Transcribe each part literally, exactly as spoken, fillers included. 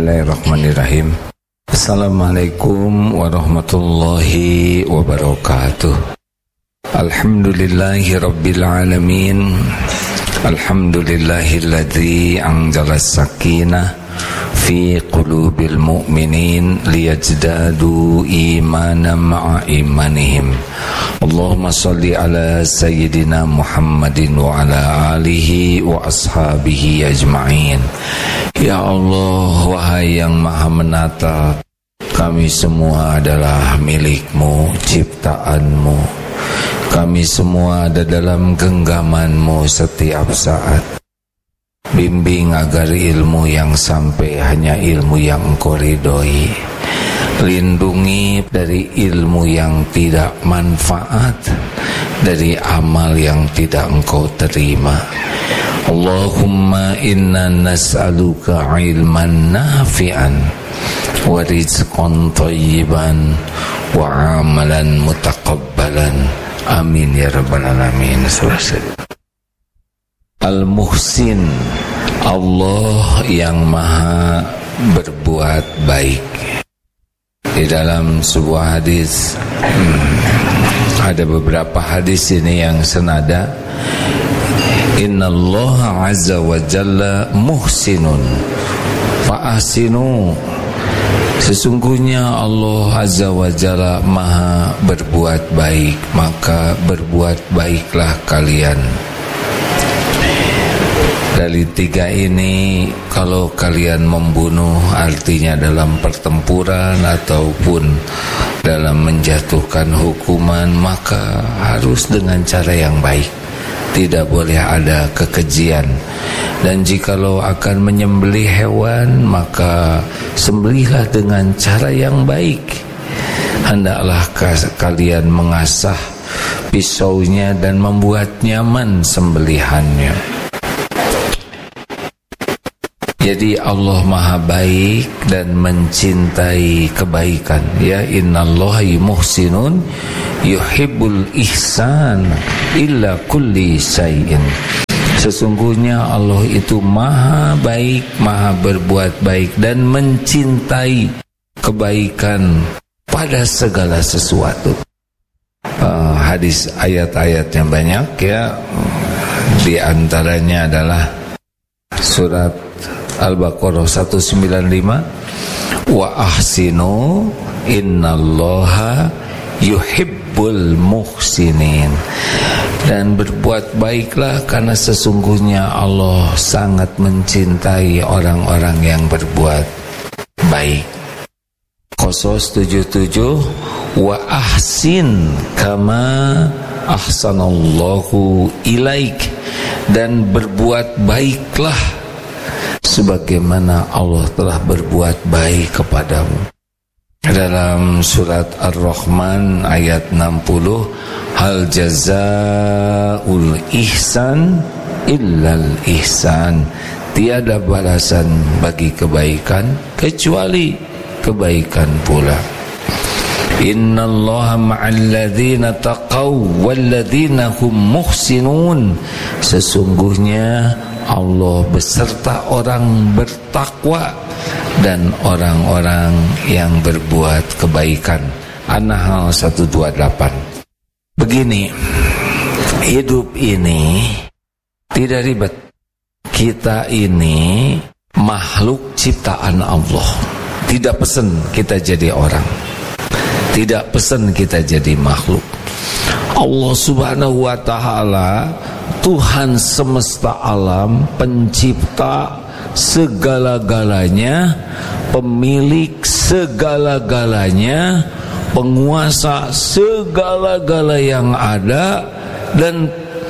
Bismillahirrahmanirrahim. Assalamualaikum warahmatullahi wabarakatuh. Alhamdulillahi rabbil alamin. Alhamdulillahilladzi anzala as-sakinah fi qulubil mu'minin liyazdadu imanan ma'a imanihim. Allahumma salli ala sayyidina Muhammadin wa ala alihi wa ashabihi ajma'in. Ya Allah, wahai yang maha menata, kami semua adalah milik-Mu, ciptaan-Mu. Kami semua ada dalam genggaman-Mu setiap saat. Bimbing agar ilmu yang sampai hanya ilmu yang Engkau ridhoi. Lindungi dari ilmu yang tidak manfaat, dari amal yang tidak Engkau terima. Allahumma inna nas'aluka ilman nafi'an wa rizqan thayyiban wa amalan mutaqabbalan. Amin ya rabbal alamin. Al-Muhsin, Allah yang maha berbuat baik. Di dalam sebuah hadis, hmm, ada beberapa hadis ini yang senada. Innallaha azza wa jalla muhsinun fa ahsinu. Sesungguhnya Allah azza wa jalla maha berbuat baik, maka berbuat baiklah kalian. Dari tiga ini, kalau kalian membunuh, artinya dalam pertempuran ataupun dalam menjatuhkan hukuman, maka harus dengan cara yang baik. Tidak boleh ada kekejian. Dan jikalau akan menyembelih hewan, maka sembelihlah dengan cara yang baik. Hendaklah kalian mengasah pisaunya dan membuat nyaman sembelihannya. Jadi Allah maha baik dan mencintai kebaikan. Ya, innallaha muhsinun yuhibbul ihsan illa kulli syai'in. Sesungguhnya Allah itu maha baik, maha berbuat baik dan mencintai kebaikan pada segala sesuatu. Uh, hadis ayat-ayatnya banyak ya. Di antaranya adalah surat Al-Baqarah seratus sembilan puluh lima, wa ahsinu innallaha yuhibbul muhsinin. Dan berbuat baiklah karena sesungguhnya Allah sangat mencintai orang-orang yang berbuat baik. Qasas tujuh puluh tujuh, wa ahsin kama ahsanallahu ilaik. Dan berbuat baiklah sebagaimana Allah telah berbuat baik kepadamu. Dalam surat Ar-Rahman ayat enam puluh, hal jazaul ihsan illal ihsan. Tiada balasan bagi kebaikan kecuali kebaikan pula. Innallaha ma'al ladzina taqaw wal ladzina hum muhsinun. Sesungguhnya Allah beserta orang bertakwa dan orang-orang yang berbuat kebaikan. An-Nahl seratus dua puluh delapan. Begini, hidup ini tidak ribet. Kita ini makhluk ciptaan Allah. Tidak pesan kita jadi orang. Tidak pesan kita jadi makhluk. Allah subhanahu wa ta'ala, Tuhan semesta alam, pencipta segala-galanya, pemilik segala-galanya, penguasa segala-gala yang ada, dan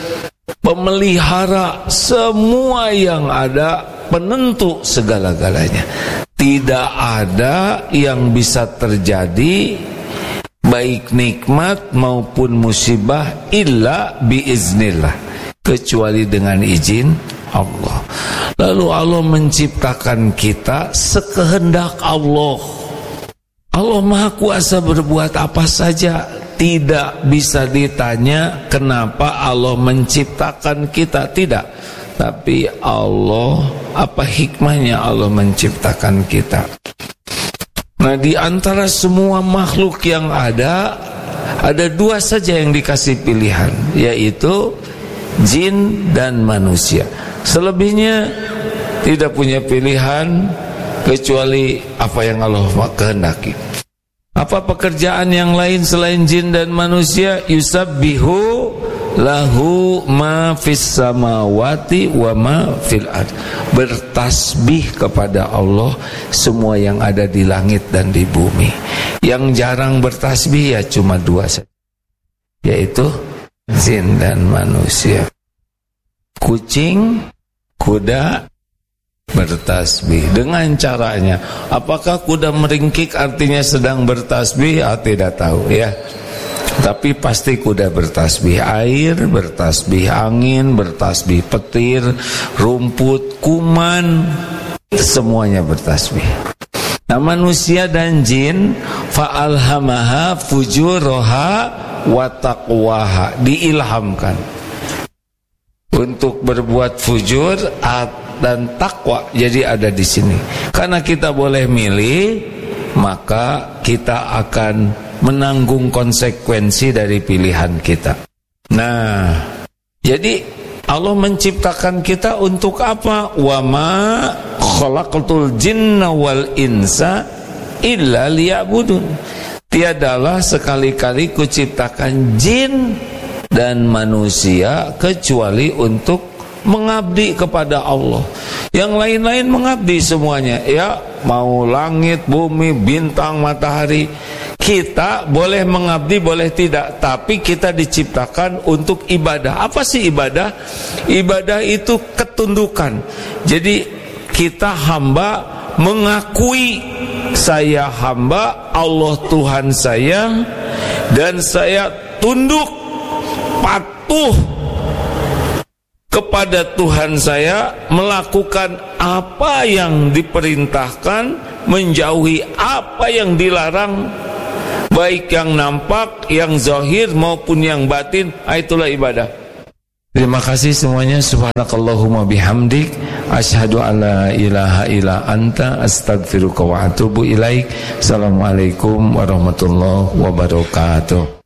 pemelihara semua yang ada, penentu segala-galanya. Tidak ada yang bisa terjadi, baik nikmat maupun musibah, illa biiznillah, kecuali dengan izin Allah. Lalu Allah menciptakan kita sekehendak Allah. Allah Maha Kuasa berbuat apa saja. Tidak bisa ditanya kenapa Allah menciptakan kita. Tidak. Tapi Allah, apa hikmahnya Allah menciptakan kita? Nah, di antara semua makhluk yang ada, ada dua saja yang dikasih pilihan, yaitu jin dan manusia. Selebihnya tidak punya pilihan kecuali apa yang Allah kehendaki. Apa pekerjaan yang lain selain jin dan manusia? Yusabbihu lahu ma fis samawati wa ma fil ard. Bertasbih kepada Allah semua yang ada di langit dan di bumi. Yang jarang bertasbih ya cuma dua saja, yaitu jin dan manusia. Kucing, kuda bertasbih dengan caranya. Apakah kuda meringkik artinya sedang bertasbih? Ah, tidak tahu ya. Tapi pasti kuda bertasbih. Air bertasbih, angin bertasbih, petir, rumput, kuman, semuanya bertasbih. Nah, manusia dan jin fa'alhamaha fujuraha wa taqwaha, diilhamkan untuk berbuat fujur dan takwa. Jadi ada di sini. Karena kita boleh milih, maka kita akan menanggung konsekuensi dari pilihan kita. Nah, jadi Allah menciptakan kita untuk apa? Wa ma khalaqatul jinna wal insa illa liya'budun. Tiadalah sekali-kali kuciptakan jin dan manusia kecuali untuk mengabdi kepada Allah. Yang lain-lain mengabdi semuanya, ya, mau langit, bumi, bintang, matahari. Kita boleh mengabdi, boleh tidak, tapi kita diciptakan untuk ibadah. Apa sih ibadah? Ibadah itu ketundukan. Jadi kita hamba mengakui saya hamba, Allah Tuhan saya, dan saya tunduk, patuh kepada Tuhan saya, melakukan apa yang diperintahkan, menjauhi apa yang dilarang, baik yang nampak, yang zahir maupun yang batin. Itulah ibadah. Terima kasih semuanya. Subhanakallahumma bihamdik, asyhadu an la ilaha illa anta, astaghfiruka wa atubu ilaik. Assalamualaikum warahmatullahi wabarakatuh.